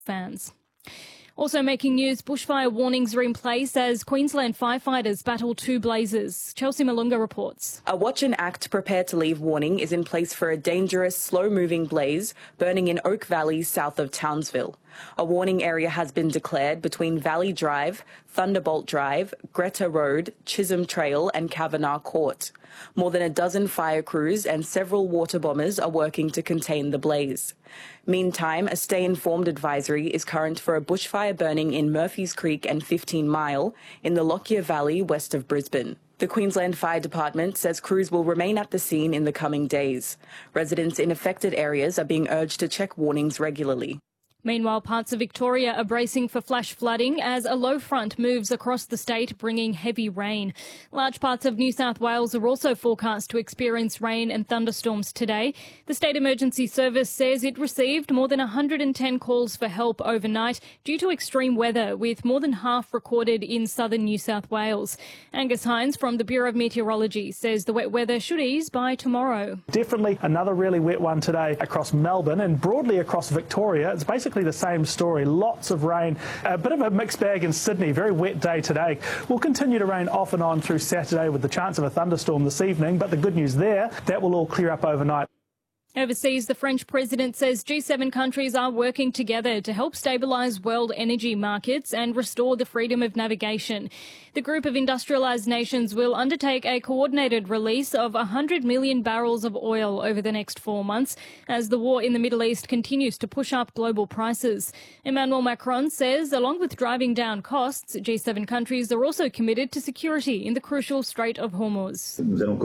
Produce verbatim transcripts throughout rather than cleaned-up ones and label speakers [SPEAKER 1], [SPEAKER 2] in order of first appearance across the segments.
[SPEAKER 1] fans. Also making news, bushfire warnings are in place as Queensland firefighters battle two blazes. Chelsea Malunga reports.
[SPEAKER 2] A watch and act prepare to leave warning is in place for a dangerous, slow-moving blaze burning in Oak Valley south of Townsville. A warning area has been declared between Valley Drive, Thunderbolt Drive, Greta Road, Chisholm Trail and Kavanagh Court. More than a dozen fire crews and several water bombers are working to contain the blaze. Meantime, a stay informed advisory is current for a bushfire burning in Murphy's Creek and fifteen mile in the Lockyer Valley west of Brisbane. The Queensland Fire Department says crews will remain at the scene in the coming days. Residents in affected areas are being urged to check warnings regularly.
[SPEAKER 1] Meanwhile, parts of Victoria are bracing for flash flooding as a low front moves across the state, bringing heavy rain. Large parts of New South Wales are also forecast to experience rain and thunderstorms today. The State Emergency Service says it received more than one hundred ten calls for help overnight due to extreme weather, with more than half recorded in southern New South Wales. Angus Hines from the Bureau of Meteorology says the wet weather should ease by tomorrow.
[SPEAKER 3] Definitely another really wet one today across Melbourne and broadly across Victoria. It's basically the same story. Lots of rain, a bit of a mixed bag in Sydney. Very wet day today. Will continue to rain off and on through Saturday with the chance of a thunderstorm this evening, but the good news there, that will all clear up overnight.
[SPEAKER 1] Overseas, the French president says G seven countries are working together to help stabilise world energy markets and restore the freedom of navigation. The group of industrialised nations will undertake a coordinated release of one hundred million barrels of oil over the next four months as the war in the Middle East continues to push up global prices. Emmanuel Macron says, along with driving down costs, G seven countries are also committed to security in the crucial Strait of Hormuz.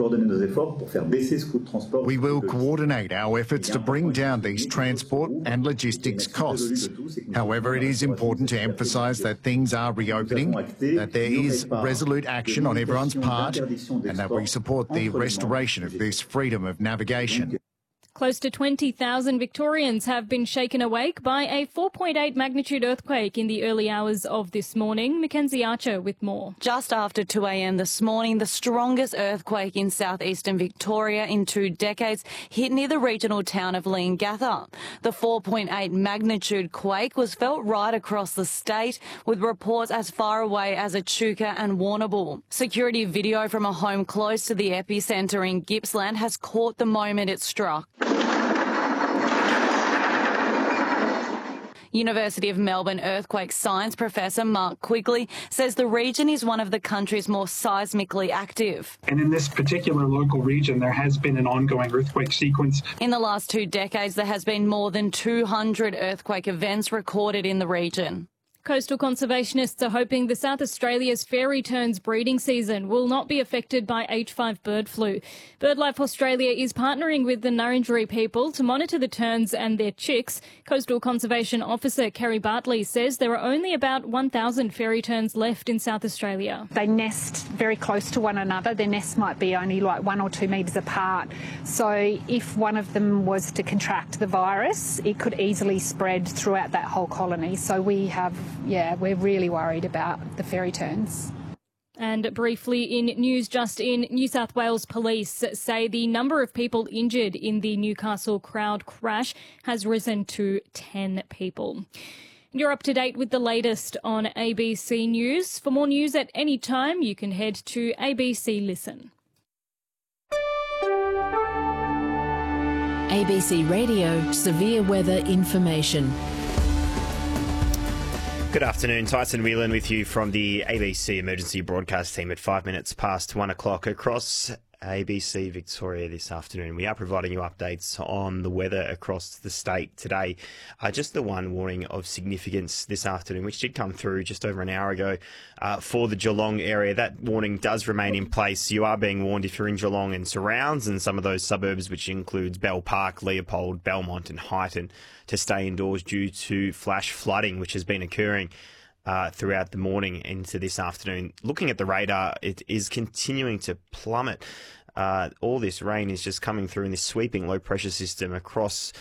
[SPEAKER 4] We will coordinate our efforts to bring down these transport and logistics costs. However, it is important to emphasise that things are reopening, that there is resolute action on everyone's part, and that we support the restoration of this freedom of navigation.
[SPEAKER 1] Close to twenty thousand Victorians have been shaken awake by a four point eight magnitude earthquake in the early hours of this morning. Mackenzie Archer with more.
[SPEAKER 5] Just after two a m this morning, the strongest earthquake in southeastern Victoria in two decades hit near the regional town of Leongatha. The four point eight magnitude quake was felt right across the state, with reports as far away as Echuca and Warrnambool. Security video from a home close to the epicentre in Gippsland has caught the moment it struck. University of Melbourne earthquake science professor Mark Quigley says the region is one of the country's more seismically active.
[SPEAKER 6] And in this particular local region, there has been an ongoing earthquake sequence.
[SPEAKER 5] In the last two decades, there has been more than two hundred earthquake events recorded in the region.
[SPEAKER 1] Coastal conservationists are hoping the South Australia's fairy terns breeding season will not be affected by H five bird flu. BirdLife Australia is partnering with the Nurrinjeri people to monitor the terns and their chicks. Coastal Conservation Officer Kerry Bartley says there are only about one thousand fairy terns left in South Australia.
[SPEAKER 7] They nest very close to one another. Their nests might be only like one or two metres apart. So if one of them was to contract the virus, it could easily spread throughout that whole colony. So we have Yeah, we're really worried about the fairy terns.
[SPEAKER 1] And briefly in news just in, New South Wales police say the number of people injured in the Newcastle crowd crash has risen to ten people. You're up to date with the latest on A B C News. For more news at any time, you can head to A B C Listen.
[SPEAKER 8] A B C Radio Severe Weather Information.
[SPEAKER 9] Good afternoon, Tyson Whelan with you from the A B C Emergency Broadcast team at five minutes past one o'clock across A B C Victoria this afternoon. We are providing you updates on the weather across the state today. Uh, just the one warning of significance this afternoon, which did come through just over an hour ago uh, for the Geelong area. That warning does remain in place. You are being warned if you're in Geelong and surrounds and some of those suburbs, which includes Bell Park, Leopold, Belmont and Highton, to stay indoors due to flash flooding, which has been occurring Uh, throughout the morning into this afternoon. Looking at the radar, it is continuing to plummet. Uh, all this rain is just coming through in this sweeping low pressure system across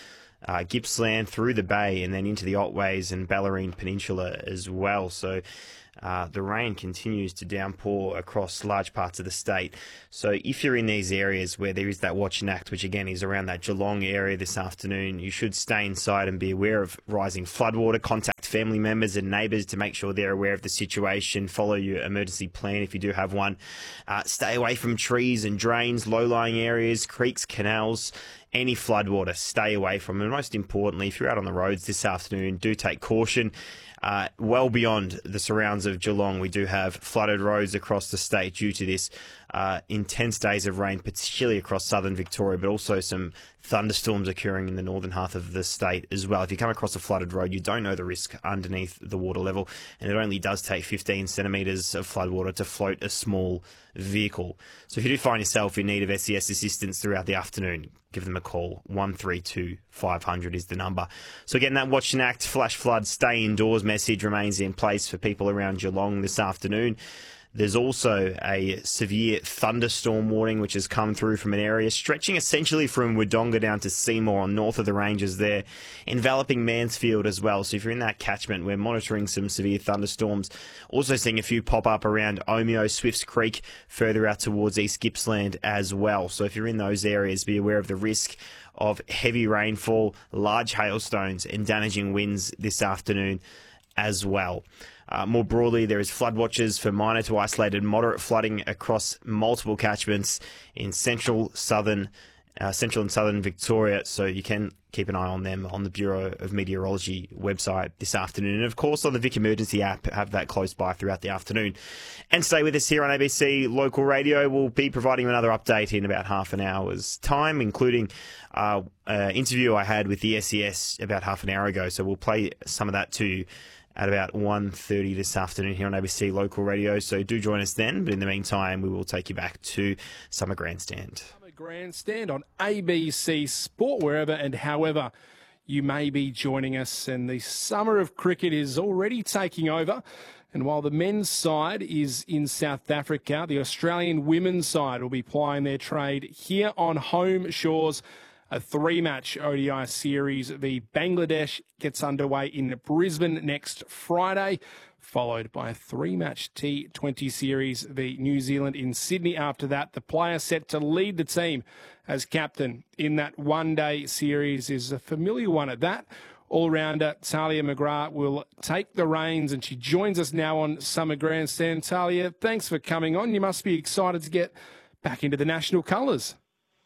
[SPEAKER 9] uh, Gippsland through the bay and then into the Otways and Bellarine Peninsula as well. So Uh, the rain continues to downpour across large parts of the state. So if you're in these areas where there is that watch and act, which again is around that Geelong area this afternoon, you should stay inside and be aware of rising floodwater. Contact family members and neighbours to make sure they're aware of the situation. Follow your emergency plan if you do have one. Uh, stay away from trees and drains, low-lying areas, creeks, canals. Any floodwater, stay away from. And most importantly, if you're out on the roads this afternoon, do take caution. Uh, well beyond the surrounds of Geelong, we do have flooded roads across the state due to this uh, intense days of rain, particularly across southern Victoria, but also some thunderstorms occurring in the northern half of the state as well. If you come across a flooded road, you don't know the risk underneath the water level, and it only does take fifteen centimetres of floodwater to float a small vehicle. So if you do find yourself in need of S E S assistance throughout the afternoon, give them a call. one three two, five hundred is the number. So again, that watch and act, flash flood, stay indoors message remains in place for people around Geelong this afternoon. There's also a severe thunderstorm warning which has come through from an area stretching essentially from Wodonga down to Seymour on north of the ranges there, enveloping Mansfield as well. So if you're in that catchment, we're monitoring some severe thunderstorms. Also seeing a few pop up around Omeo, Swifts Creek, further out towards East Gippsland as well. So if you're in those areas, be aware of the risk of heavy rainfall, large hailstones and damaging winds this afternoon as well. Uh, more broadly, there is flood watches for minor to isolated moderate flooding across multiple catchments in central, southern, uh, central and southern Victoria. So you can keep an eye on them on the Bureau of Meteorology website this afternoon. And of course, on the Vic Emergency app, have that close by throughout the afternoon. And stay with us here on A B C Local Radio. We'll be providing you another update in about half an hour's time, including uh, an interview I had with the S E S about half an hour ago. So we'll play some of that too at about one thirty this afternoon here on A B C Local Radio. So do join us then. But in the meantime, we will take you back to Summer Grandstand.
[SPEAKER 10] Summer Grandstand on A B C Sport, wherever and however you may be joining us. And the summer of cricket is already taking over. And while the men's side is in South Africa, the Australian women's side will be plying their trade here on home shores. A three-match O D I series v Bangladesh gets underway in Brisbane next Friday, followed by a three-match T twenty series v New Zealand in Sydney after that. The player set to lead the team as captain in that one-day series is a familiar one at that. All-rounder Talia McGrath will take the reins, and she joins us now on Summer Grandstand. Talia, thanks for coming on. You must be excited to get back into the national colours.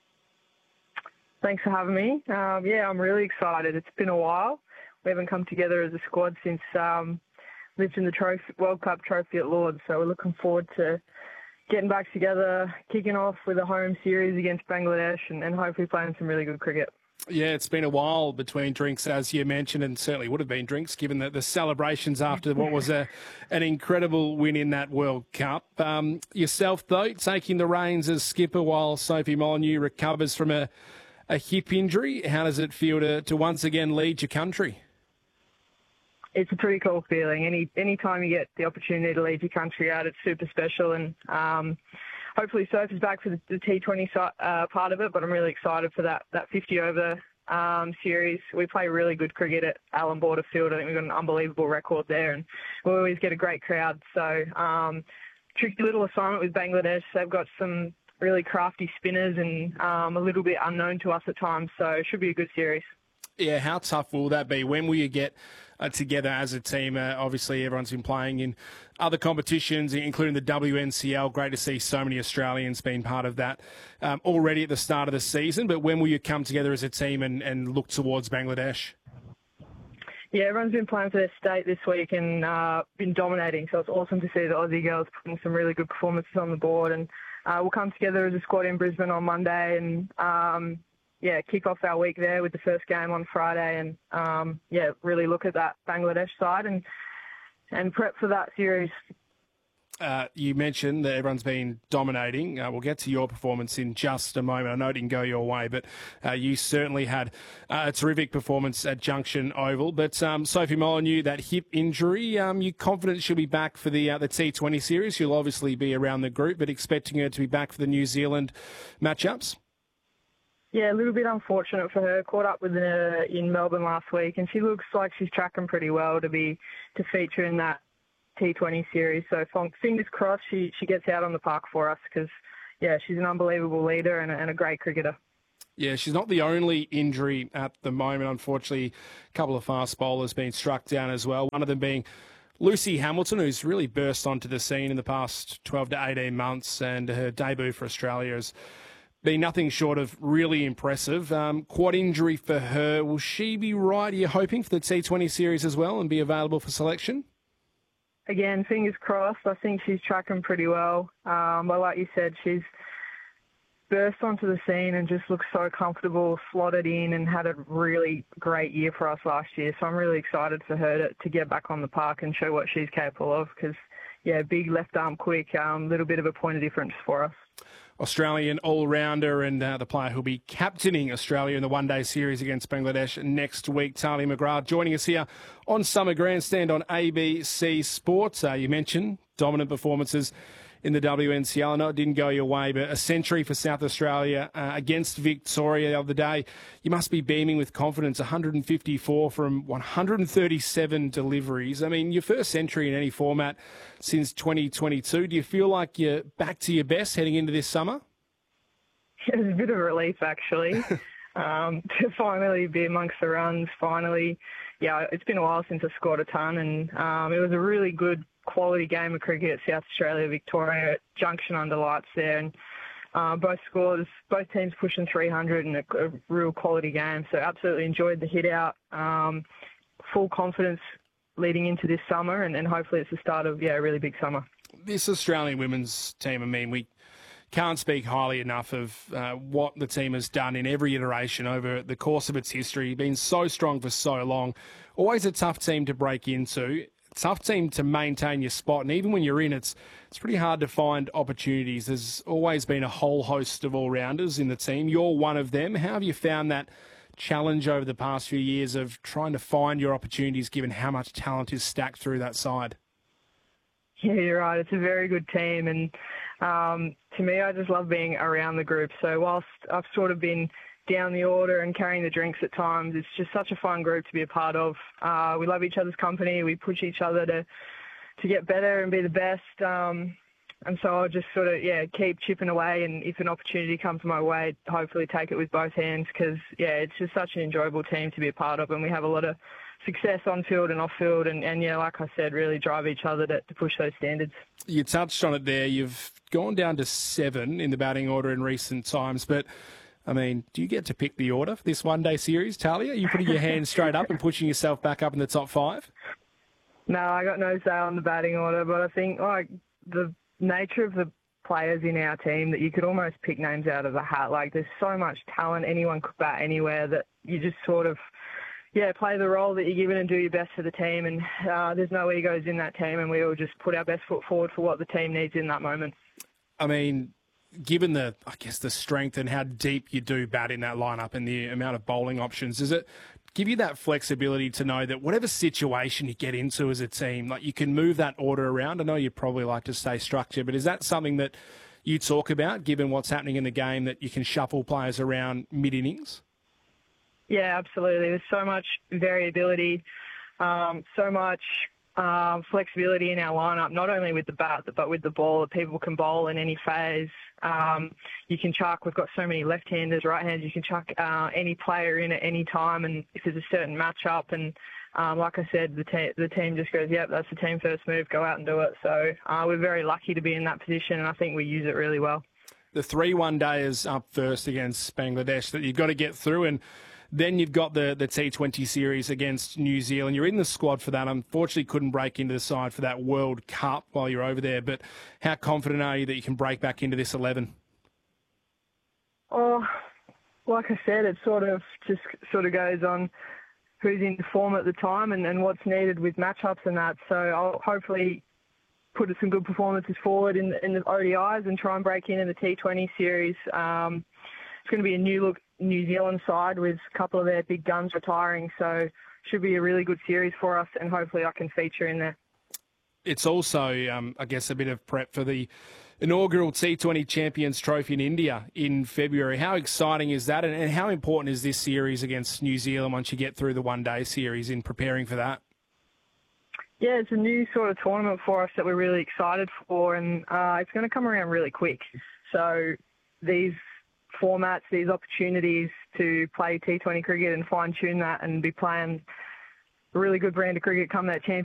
[SPEAKER 11] Thanks for having me. Um, yeah, I'm really excited. It's been a while. We haven't come together as a squad since um, lifting the trophy, World Cup trophy at Lords, so we're looking forward to getting back together, kicking off with a home series against Bangladesh and, and hopefully playing some really good cricket.
[SPEAKER 10] Yeah, it's been a while between drinks, as you mentioned, and certainly would have been drinks given the, the celebrations after what was a an incredible win in that World Cup. Um, yourself, though, taking the reins as skipper while Sophie Molyneux recovers from a A hip injury. How does it feel to, to once again lead your country?
[SPEAKER 11] It's a pretty cool feeling. Any any time you get the opportunity to lead your country out, it's super special. And um, hopefully Soph is back for the, the T twenty uh, part of it, but I'm really excited for that, that fifty-over um, series. We play really good cricket at Allan Border Field. I think we've got an unbelievable record there, and we always get a great crowd. So um, tricky little assignment with Bangladesh. They've got some really crafty spinners and um, a little bit unknown to us at times, so it should be a good series.
[SPEAKER 10] Yeah, how tough will that be? When will you get uh, together as a team? Uh, obviously, everyone's been playing in other competitions, including the W N C L. Great to see so many Australians being part of that um, already at the start of the season. But when will you come together as a team and, and look towards Bangladesh?
[SPEAKER 11] Yeah, everyone's been playing for their state this week and uh, been dominating, so it's awesome to see the Aussie girls putting some really good performances on the board. And Uh, we'll come together as a squad in Brisbane on Monday and, um, yeah, kick off our week there with the first game on Friday and, um, yeah, really look at that Bangladesh side and and prep for that series.
[SPEAKER 10] Uh, you mentioned that everyone's been dominating. Uh, we'll get to your performance in just a moment. I know it didn't go your way, but uh, you certainly had uh, a terrific performance at Junction Oval. But um, Sophie Molyneux, that hip injury, um, you confident she'll be back for the uh, the T twenty series? She'll obviously be around the group, but expecting her to be back for the New Zealand matchups?
[SPEAKER 11] Yeah, a little bit unfortunate for her. Caught up with her in Melbourne last week, and she looks like she's tracking pretty well to be to feature in that T twenty series. So fingers crossed she, she gets out on the park for us because, yeah, she's an unbelievable leader and a, and a great cricketer.
[SPEAKER 10] Yeah, she's not the only injury at the moment. Unfortunately, a couple of fast bowlers being struck down as well. One of them being Lucy Hamilton, who's really burst onto the scene in the past twelve to eighteen months, and her debut for Australia has been nothing short of really impressive. Um, quad injury for her. Will she be right, are you hoping, for the T twenty series as well and be available for selection?
[SPEAKER 11] Again, fingers crossed. I think she's tracking pretty well. Um, but like you said, she's burst onto the scene and just looks so comfortable, slotted in, and had a really great year for us last year. So I'm really excited for her to, to get back on the park and show what she's capable of because, yeah, big left arm quick, a um, little bit of a point of difference for us.
[SPEAKER 10] Australian all-rounder and uh, the player who'll be captaining Australia in the one-day series against Bangladesh next week, Tahlia McGrath, joining us here on Summer Grandstand on A B C Sports. Uh, you mentioned dominant performances in the W N C L. I know it didn't go your way, but a century for South Australia uh, against Victoria the other day. You must be beaming with confidence, one hundred fifty-four from one hundred thirty-seven deliveries. I mean, your first century in any format since twenty twenty-two. Do you feel like you're back to your best heading into this summer?
[SPEAKER 11] It was a bit of a relief, actually, um, to finally be amongst the runs, finally. Yeah, it's been a while since I scored a ton, and um, it was a really good quality game of cricket at South Australia, Victoria, Junction under lights there, and uh, both scores, both teams pushing three hundred and a, a real quality game. So absolutely enjoyed the hit out. Um, full confidence leading into this summer, and, and hopefully it's the start of yeah a really big summer.
[SPEAKER 10] This Australian women's team, I mean, we can't speak highly enough of uh, what the team has done in every iteration over the course of its history. Been so strong for so long. Always a tough team to break into. Tough team to maintain your spot, and even when you're in, it's it's pretty hard to find opportunities. There's always been a whole host of all-rounders in the team. You're one of them. How have you found that challenge over the past few years of trying to find your opportunities given how much talent is stacked through that side?
[SPEAKER 11] Yeah, you're right. It's a very good team, and um, to me, I just love being around the group. So whilst I've sort of been down the order and carrying the drinks at times, it's just such a fun group to be a part of. Uh, we love each other's company. We push each other to to get better and be the best. Um, and so I'll just sort of, yeah, keep chipping away. And if an opportunity comes my way, hopefully take it with both hands because, yeah, it's just such an enjoyable team to be a part of. And we have a lot of success on field and off field. And, and yeah, like I said, really drive each other to, to push those standards.
[SPEAKER 10] You touched on it there. You've gone down to seven in the batting order in recent times, but I mean, do you get to pick the order for this one-day series, Tahlia? Are you putting your hands straight up and pushing yourself back up in the top five?
[SPEAKER 11] No, I got no say on the batting order, but I think like the nature of the players in our team that you could almost pick names out of the hat. Like there's so much talent, anyone could bat anywhere that you just sort of, yeah, play the role that you're given and do your best for the team. And uh, there's no egos in that team, and we all just put our best foot forward for what the team needs in that moment.
[SPEAKER 10] I mean, given the, I guess, the strength and how deep you do bat in that lineup and the amount of bowling options, does it give you that flexibility to know that whatever situation you get into as a team, like you can move that order around? I know you probably like to stay structured, but is that something that you talk about, given what's happening in the game, that you can shuffle players around mid-innings?
[SPEAKER 11] Yeah, absolutely. There's so much variability, um, so much Um, flexibility in our lineup, not only with the bat, but with the ball, that people can bowl in any phase. Um, you can chuck, we've got so many left-handers, right-handers, you can chuck uh, any player in at any time, and if there's a certain matchup, and um, like I said, the, te- the team just goes, yep, that's the team first move, go out and do it. So uh, we're very lucky to be in that position, and I think we use it really well.
[SPEAKER 10] The three one-dayers up first against Bangladesh that you've got to get through, and then you've got the, the T twenty series against New Zealand. You're in the squad for that. Unfortunately, couldn't break into the side for that World Cup while you're over there. But how confident are you that you can break back into this eleven?
[SPEAKER 11] Oh, like I said, it sort of just sort of goes on who's in form at the time and, and what's needed with matchups and that. So I'll hopefully put some good performances forward in, in the O D Is and try and break in in the T twenty series. Um, it's going to be a new look New Zealand side with a couple of their big guns retiring, so should be a really good series for us, and hopefully I can feature in there.
[SPEAKER 10] It's also, um, I guess, a bit of prep for the inaugural T twenty Champions Trophy in India in February. How exciting is that, and, and how important is this series against New Zealand once you get through the one-day series in preparing for that?
[SPEAKER 11] Yeah, it's a new sort of tournament for us that we're really excited for, and uh, it's going to come around really quick. So these formats, these opportunities to play T twenty cricket and fine-tune that and be playing a really good brand of cricket come that championship